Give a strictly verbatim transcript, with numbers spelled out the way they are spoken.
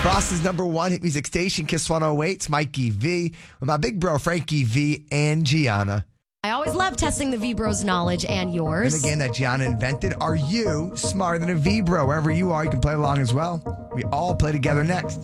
Boston's number one hit music station, Kiss one oh eight. It's Mikey V with my big bro, Frankie V and Gianna. I always love testing the V-Bros knowledge and yours. And again, that Gianna invented. Are you smarter than a V-Bro? Wherever you are, you can play along as well. We all play together next.